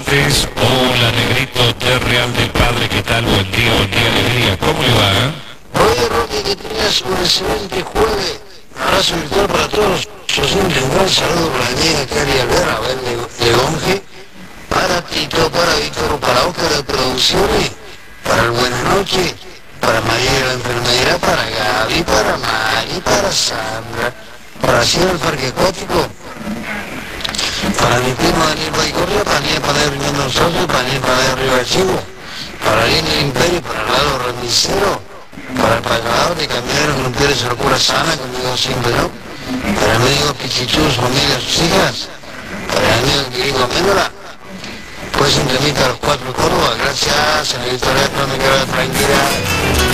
Cervantes. Hola, negrito de Real del Padre, ¿qué tal? Buen día, alegría. ¿Cómo le va? Oye, Roque, que tengas un excelente jueves. Un abrazo virtual para todos los oyentes. Un gran saludo para mi amiga Cari Alvera, Abel Legonge, para Tito, para Víctor, para Óscar de Producciones, para el Buenas Noches, para María de la Enfermedad, para Gaby, para Mari, para Sandra, para Cielo del Parque Acuático, para mi primo Daniel Baicorria, para Daniel Padre Riñón Nosotros, para Daniel Padre Arriba del Chivo, para Línea del Imperio, para Lalo Remisero, para el pagador de camioneros que no pierde su locura sana, conmigo siempre, ¿no? Para el amigo Pichichú, su familia, sus hijas, para el amigo Quirico Méndola, pues un temita a los 4 Córdoba, gracias, señorita Real, no me quedo tranquila.